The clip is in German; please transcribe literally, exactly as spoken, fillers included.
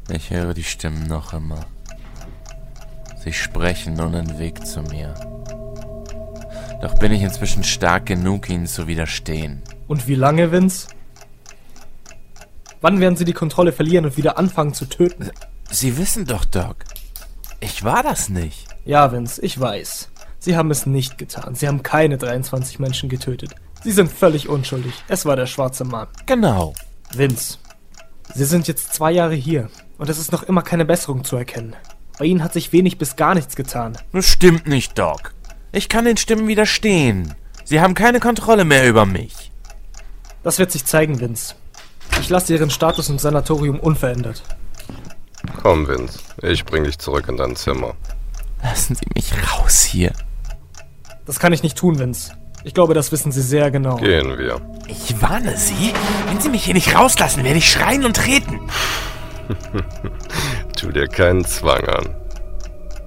Ich höre die Stimmen noch immer. Sie sprechen nun den Weg zu mir. Doch bin ich inzwischen stark genug, ihnen zu widerstehen. Und wie lange, Vince? Wann werden Sie die Kontrolle verlieren und wieder anfangen zu töten? Sie wissen doch, Doc. Ich war das nicht. Ja, Vince, ich weiß. Sie haben es nicht getan. Sie haben keine dreiundzwanzig Menschen getötet. Sie sind völlig unschuldig. Es war der schwarze Mann. Genau. Vince, Sie sind jetzt zwei Jahre hier und es ist noch immer keine Besserung zu erkennen. Bei Ihnen hat sich wenig bis gar nichts getan. Das stimmt nicht, Doc. Ich kann den Stimmen widerstehen. Sie haben keine Kontrolle mehr über mich. Das wird sich zeigen, Vince. Ich lasse Ihren Status im Sanatorium unverändert. Komm, Vince. Ich bring dich zurück in dein Zimmer. Lassen Sie mich raus hier. Das kann ich nicht tun, Vince. Ich glaube, das wissen Sie sehr genau. Gehen wir. Ich warne Sie. Wenn Sie mich hier nicht rauslassen, werde ich schreien und treten. Tu dir keinen Zwang an.